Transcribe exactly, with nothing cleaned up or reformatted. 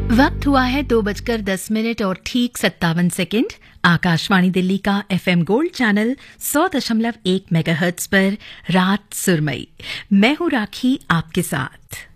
वक्त हुआ है दो बजकर दस मिनट और ठीक सत्तावन सेकंड। आकाशवाणी दिल्ली का एफएम गोल्ड चैनल सौ दशमलव एक मेगाहर्ट्ज पर रात सुरमई। मैं हूं राखी आपके साथ।